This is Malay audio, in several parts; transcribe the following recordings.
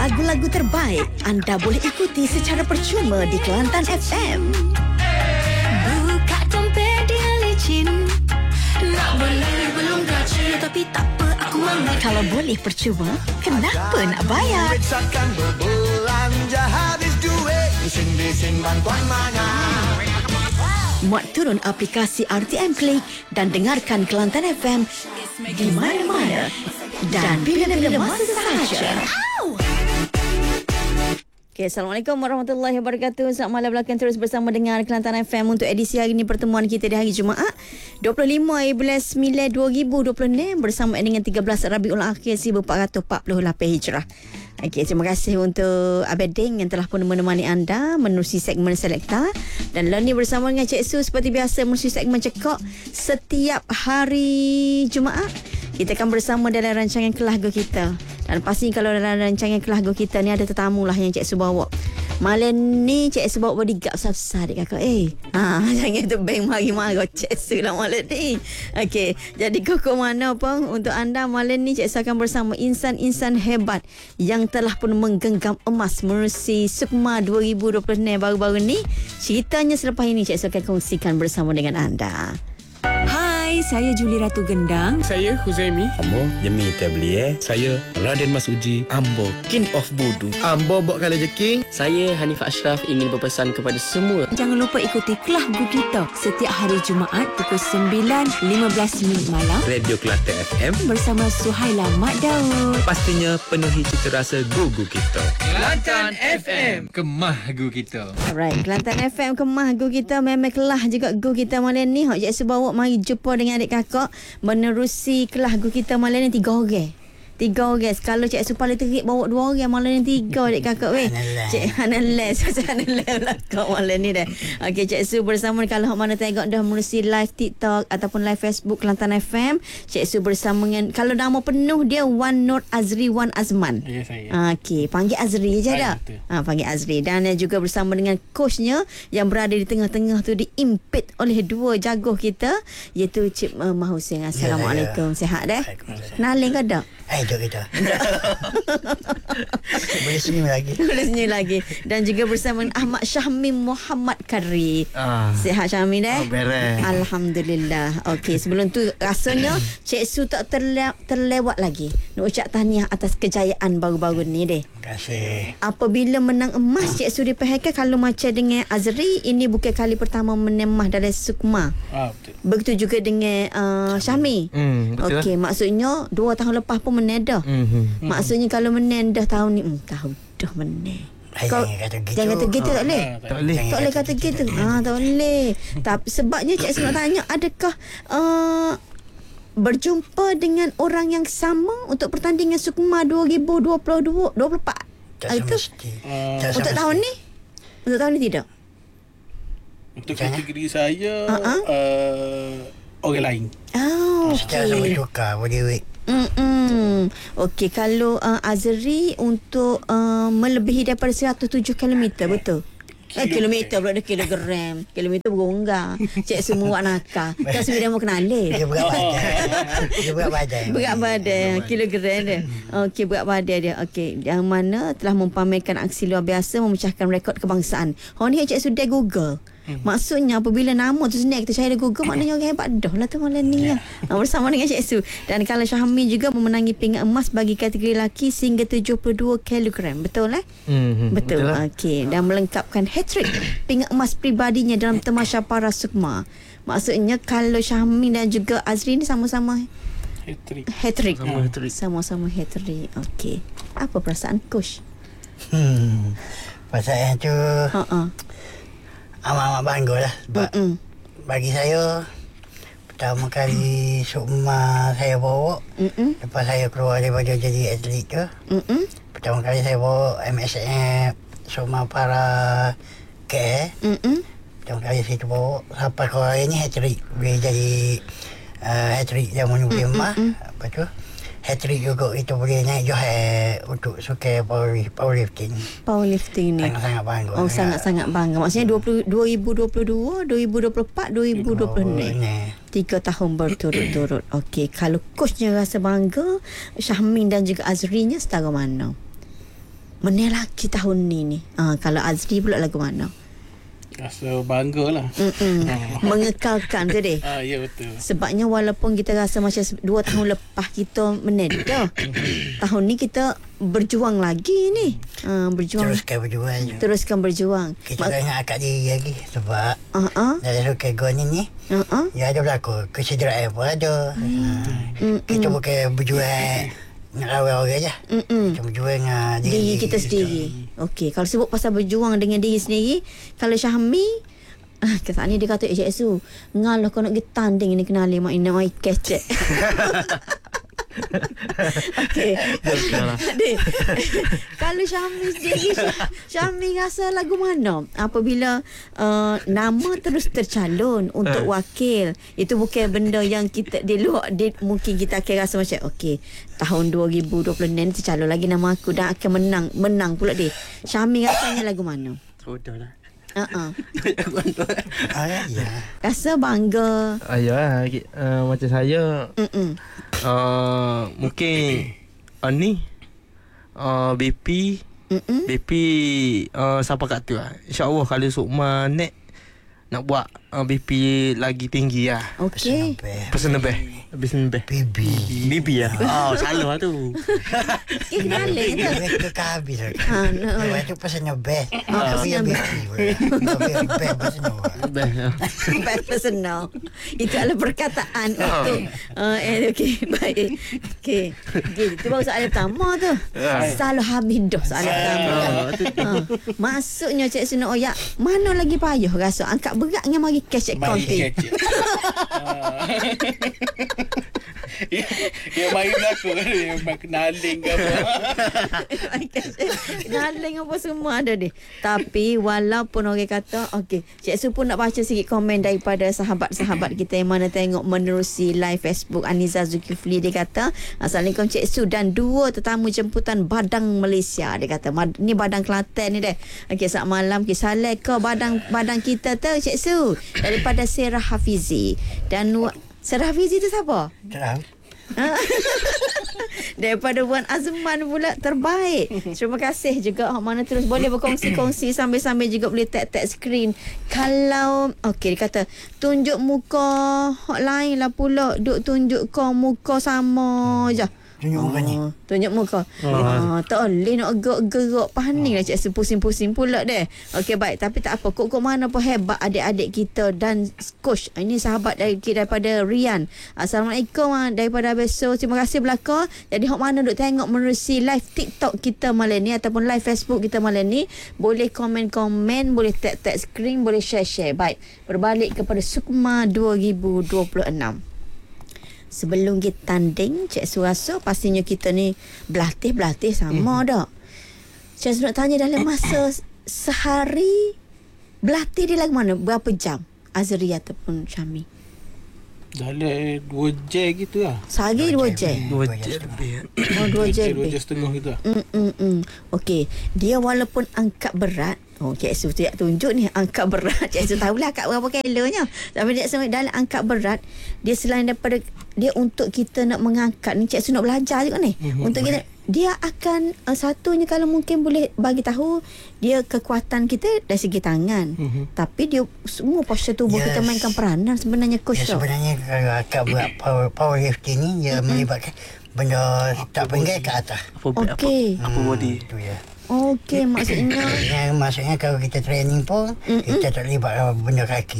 lagu-lagu terbaik anda boleh ikuti secara percuma di Kelantan FM. Buka dompet dia licin, nak beli belum gaji, tapi tak apa aku mamat. Kalau boleh percuma, kenapa nak bayar? Takkan berbelanja habis duit, bising-bising bantuan mana? Muat turun aplikasi RTM Klik dan dengarkan Kelantan FM di mana-mana dan bila-bila masa sahaja. Okay, Assalamualaikum warahmatullahi wabarakatuh. Selamat malam belakang terus bersama dengan Kelantan FM untuk edisi hari ini, pertemuan kita di hari Jumaat 25/9/2026 bersama dengan 13 Rabiul Akhir 1448 Hijrah. Okey, terima kasih untuk Abeding yang telah pun menemani anda menerusi segmen Selekta. Dan Loni bersama dengan Cik Su seperti biasa menerusi segmen Cekok setiap hari Jumaat. Kita akan bersama dalam rancangan Kelagu kita. Dan pasti kalau dalam rancangan Kelagu kita ni ada tetamu lah yang Cik Su bawa. Malam ni Cik Su bawa bodyguard besar adik kakak. Jangan tu bang mari-mari Cik Su lah malam ni. Okey, jadi koko mana pun untuk anda malam ni Cik Su akan bersama insan-insan hebat yang telah pun menggenggam emas menerusi Sukma 2026 baru-baru ni. Ceritanya selepas ini Cik Su akan kongsikan bersama dengan anda. Hai, saya Julie Ratu Gendang. Saya Huzaimi. Ambo Jemi Tablier. Saya Raden Mas Uji. Ambo King of Bodu. Ambo Bok Kala Je King. Saya Hanif Ashraf ingin berpesan kepada semua. Jangan lupa ikuti Kelagu kita setiap hari Jumaat pukul 9.15 malam. Radio Kelantan FM Bersama Suhaila Mat Daud. pastinya penuhi cita rasa gugu kita. Kelantan FM, kemah gu kita. Alright, Kelantan FM kemah gu kita, memang kelah juga gu kita malam ni. Hak Cik Su bawa mari jumpa dengan adik kakak menerusi kelah gu kita malam ni 3 orang. 3 orang. Kalau Cik Su paling terik bawa 2 orang, malam ni 3 adik kakak weh. Cik Hanalas belakang malam ni dah. Okey, Cik Su bersama, kalau hak mana tengok dah menerusi live TikTok ataupun live Facebook Kelantan FM, Cik Su bersama dengan, kalau nama penuh dia Wan Nur Azri Wan Azman. Ya, saya. Okey, panggil Azri je dah. betul. Panggil Azri. Dan juga bersama dengan coachnya yang berada di tengah-tengah tu, diimpit oleh 2 jago kita, iaitu Cik Mahusin. Assalamualaikum. Sihat dah? Kenalin ke tak? Jom kita. Boleh senyum lagi. Boleh senyum lagi. Dan juga bersama Ahmad Syahmi Muhammad Kari. Sihat Syahmi dah? Beres. Alhamdulillah. Okey, sebelum tu rasanya Cik Su tak terlewat lagi nak ucap tahniah atas kejayaan baru-baru ni deh. Terima kasih. Apabila menang emas, Cik Su diperhatikan kalau macam dengan Azri, ini bukan kali pertama menang emas dalam Sukma. Betul. Begitu juga dengan Syahmi. Betul. Okey, maksudnya 2 tahun lepas pun menang dah. Maksudnya kalau menang dah tahun ni, tahun dah menang. Jangan kata gitu, tak boleh. Tak boleh. Tak boleh kata gitu. Tak boleh. Tapi sebabnya Cik Su nak tanya, adakah berjumpa dengan orang yang sama untuk pertandingan Sukma 2024? Itu untuk tahun ni? Untuk tahun ni tidak? Untuk kategori saya, orang lain. Secara sama Okey. tukar boleh wait. Okey, kalau Azri untuk melebihi daripada 107 km, betul? Kilometer pula, kilogram. Kilometer berongga. Cik semua buat nakal. Kan sebenarnya mau kenali. Dia berat badan. Dia berat badan. Berat badan, kilogram dia. Okey, berat badan dia. Okey, yang mana telah mempamerkan aksi luar biasa memecahkan rekod kebangsaan. Ni Cik sudah Google. Maksudnya apabila nama tu sebenarnya kita cari di Google, maknanya orang hebat dah lah tu malam ni. Bersama dengan Cik Su. Dan kalau Syahmi juga memenangi pingat emas bagi kategori lelaki sehingga 72 kg. Betul Betul. Okey, dan melengkapkan hat-trick pingat emas pribadinya dalam Tamasya Para Sukma. Maksudnya kalau Syahmi dan juga Azri ni sama-sama hat-trick. Sama-sama hat-trick. Okey. Apa perasaan coach? Pasal tu amat-amat bangga lah. Sebab bagi saya, pertama kali Sukma saya bawa, lepas saya keluar daripada jadi atlet tu, pertama kali saya bawa MSF Sukma Para KL. Pertama kali saya tu bawa, sampai ke hari ni hat-trick. Boleh jadi hat-trick yang menuju emas. Lepas tu hat-trick juga itu boleh naik Johor untuk suka powerlifting. Powerlifting ni. Sangat-sangat bangga. Sangat-sangat bangga. Maksudnya 2022, 2024, 2026. 3 tahun berturut-turut. Okey, kalau coachnya rasa bangga, Syahmin dan juga Azrinya setara mana? Mana lelaki tahun ni? Kalau Azri pula lagu mana? Rasa bangga lah. Mengekalkan tu deh. Ya betul. Sebabnya walaupun kita rasa macam 2 tahun lepas kita meneda, tahun ni kita berjuang lagi ni. Berjuang. Teruskan berjuang. Kita tak ingat akak diri lagi. Sebab dalam Sukan Goni ni dia ada berlaku kecederaan pun ada. Kita bukan berjuang nak lawan orang je. Kita berjuang dengan diri kita sendiri. Okey, kalau sebut pasal berjuang dengan diri sendiri, kalau Syahmi saat ni dia kata Cik Su, ngalah kau nak pergi tanding ni kenali mak ina mai kecek. Okey. Kalau Syahmi sendiri, Syahmi rasa lagu mana apabila nama terus tercalon untuk wakil? Itu bukan benda yang kita di luar, mungkin kita akan rasa macam okey, tahun 2026 tercalon lagi nama aku dan akan menang pula dia. Syahmi rasanya lagu mana? Bodoh lah. Rasa bangga. Macam saya mungkin ni BP BP siapa kat tu lah. InsyaAllah kalau Sukma nak buat BP lagi tinggi lah. Okey. Personal best. BB lah. Salah lah tu. Kenali tu. Mereka habis lah. Lepas tu personal best. Tapi yang BP Best personal. Itu adalah perkataan untuk okey, baik. Okey. Itu baru soalan pertama tu. Selalu Hamidah soalan pertama. Maksudnya Cik Su nak oyak, mana lagi payah rasa angkat berat dengan mari kecek konti. Dia main belakang kan, dia main kenaling ke apa. Kenaling apa semua ada ni. Tapi walaupun orang kata okey, Cik Su pun nak baca sikit komen daripada sahabat-sahabat kita yang mana tengok menerusi live Facebook. Aniza Zulkifli dia kata, Assalamualaikum Cik Su dan 2 tetamu jemputan Badang Malaysia. Dia kata ni Badang Kelantan ni deh. Okey, selamat malam. Assalamualaikum Badang kita tu Cik Su daripada Serah Hafizi. Dan Serah Hafizi tu siapa? Daripada Wan Azman pula terbaik. Terima kasih juga mana terus boleh berkongsi-kongsi sambil-sambil juga boleh tag screen. Kalau okey dia kata tunjuk muka hotline lah pula, duk tunjuk kau muka sama je. Tunjuk muka ni. Tunjuk muka. Tak boleh nak gerak paning lah Cik Su, pusing-pusing pula deh. Okey baik, tapi tak apa. Kok mana pun hebat adik-adik kita dan coach. Ini sahabat daripada Rian. Assalamualaikum daripada Abeso. Terima kasih belaka. Jadi hok mana duk tengok menerusi live TikTok kita malam ni ataupun live Facebook kita malam ni, boleh komen-komen, boleh tag screen, boleh share. Baik, berbalik kepada Sukma 2026. Sebelum kita tanding, Cik Su rasa pastinya kita ni berlatih sama dah. Cik Su nak tanya dalam masa sehari berlatih dia lagu mana? Berapa jam? Azri ataupun Syami? Dalam 2 jam gitu lah. Sehari 2 jam? 2 jam lebih. 2 jam lebih. 2 jam setengah gitu lah. Okey, dia walaupun angkat berat, Cik Su tidak tunjuk ni angkat berat. Cik Su tahulah angkat berapa kilonya. Tapi Cik Su dalam angkat berat, dia selain daripada dia untuk kita nak mengangkat ni, Cik Su nak belajar juga ni. Untuk kita, dia akan satunya kalau mungkin boleh bagi tahu dia kekuatan kita dari segi tangan. Tapi dia semua postur tubuh kita mainkan peranan sebenarnya coach. Sebenarnya kalau angkat berat powerlifting ni dia melibatkan benda tak pinggang ke atas. Okey. Apa body? Itu ya. Okey, Maksudnya kalau kita training pun kita tak libat benda kaki.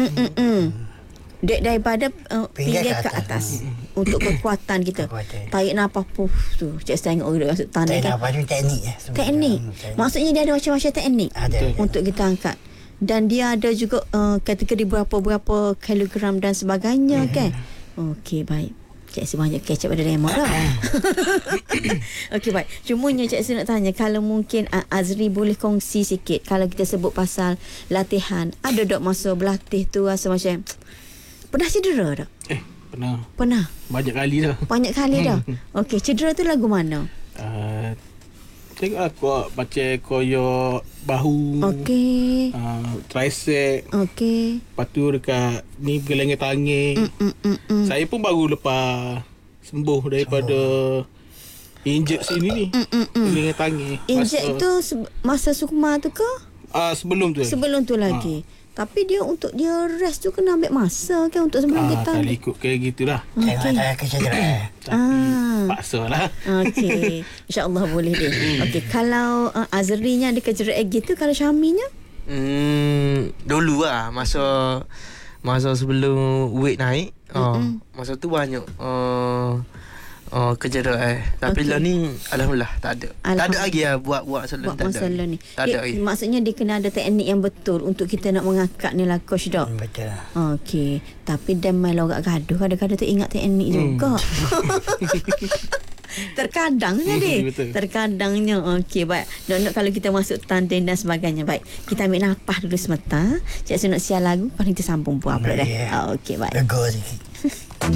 Daripada pinggang ke atas. Untuk kekuatan kita. Tarik nafas tu. Cik Su tengok orang masuk tanda. Tarik nafas tu teknik ya. Teknik. Maksudnya dia ada macam-macam teknik untuk kita angkat. Dan dia ada juga kategori berapa kilogram dan sebagainya kan. Okey, baik. Cik Su banyak kecap pada remote dah. Okey baik. Cumanya Cik Su nak tanya, kalau mungkin Azri boleh kongsi sikit kalau kita sebut pasal latihan, ada tak masa berlatih tu rasa macam pernah cedera tak? Pernah. Banyak kali dah. Okey, cedera tu lagu mana? Tengok aku macam koyak bahu. Okey. Tricep. Okey. Lepas tu dekat ni pergelangan tangan. Saya pun baru lepas sembuh daripada Injek sini ni. Dengan tangan. Injek tu masa sukma tu ke? Sebelum tu. Sebelum tu lagi. Tapi dia untuk dia rest tu kena ambil masa kan untuk sebelum kita. Kalau ikut kayak gitulah. Saya kecederaan. Tapi paksa lah. Okey. InsyaAllah boleh deh. Okey, kalau Azrinya ada kecederaan gitu, kalau Syaminya? Dulu lah masa sebelum weight naik, masa tu banyak kecederaan. Tapi lah ni alhamdulillah tak ada. Tak ada lagi lah buat salon. Buat masalah ni. Tak ada lagi. Maksudnya dia kena ada teknik yang betul untuk kita nak mengangkat ni lah coach dok. Betul. Okey. Tapi dan main lorak gaduh kadang-kadang tu ingat teknik juga. Terkadangnya deh. Terkadangnya. Okey, baik. Dok kalau kita masuk tandem dan sebagainya. Baik. Kita ambil nafas dulu sebentar. Cik Su nak siar lagu, lepas ni kita sambung buat pula dah. Okey, baik. Lega sikit.